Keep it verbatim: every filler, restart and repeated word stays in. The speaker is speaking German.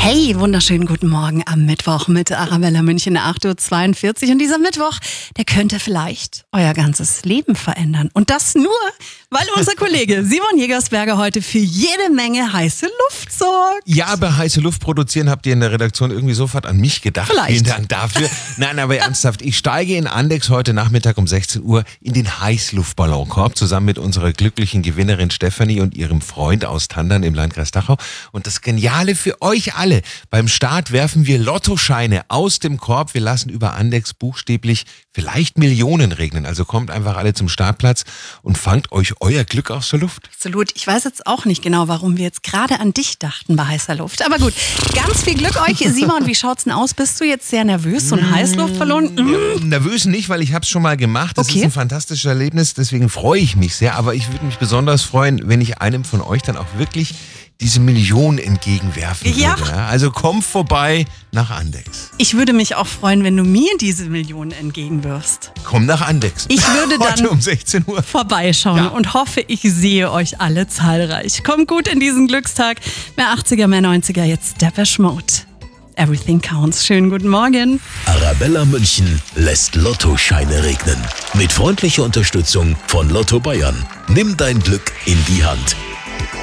Hey, wunderschönen guten Morgen am Mittwoch mit Arabella München, acht Uhr zweiundvierzig. Und dieser Mittwoch, der könnte vielleicht euer ganzes Leben verändern. Und das nur, weil unser Kollege Simon Jägersberger heute für jede Menge heiße Luft sorgt. Ja, bei heiße Luft produzieren habt ihr in der Redaktion irgendwie sofort an mich gedacht. Vielleicht. Vielen Dank dafür. Nein, aber ernsthaft, ich steige in Andex heute Nachmittag um sechzehn Uhr in den Heißluftballonkorb zusammen mit unserer glücklichen Gewinnerin Stefanie und ihrem Freund aus Tandern im Landkreis Dachau. Und das Geniale für euch alle: Beim Start werfen wir Lottoscheine aus dem Korb. Wir lassen über Andex buchstäblich vielleicht Millionen regnen. Also kommt einfach alle zum Startplatz und fangt euch euer Glück aus der Luft. Absolut. Ich weiß jetzt auch nicht genau, warum wir jetzt gerade an dich dachten bei heißer Luft. Aber gut, ganz viel Glück euch. Simon, wie schaut's denn aus? Bist du jetzt sehr nervös, so ein Heißluftballon? Ja, nervös nicht, weil ich habe es schon mal gemacht. Das Okay. ist ein fantastisches Erlebnis, deswegen freue ich mich sehr. Aber ich würde mich besonders freuen, wenn ich einem von euch dann auch wirklich diese Million entgegenwerfen Ja. würde. Ja, also komm vorbei nach Andex. Ich würde mich auch freuen, wenn du mir diese Millionen entgegenwirfst. Komm nach Andex. Ich würde dann Heute um sechzehn Uhr. vorbeischauen Ja. und hoffe, ich sehe euch alle zahlreich. Kommt gut in diesen Glückstag. Mehr achtziger, mehr neunziger, jetzt Depeche Mode. Everything counts. Schönen guten Morgen. Arabella München lässt Lottoscheine regnen. Mit freundlicher Unterstützung von Lotto Bayern. Nimm dein Glück in die Hand.